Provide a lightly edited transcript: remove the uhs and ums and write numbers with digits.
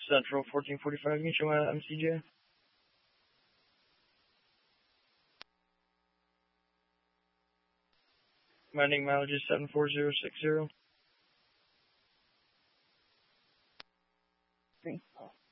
Central 1445. You can show my MCJ. My name mileage is 74060.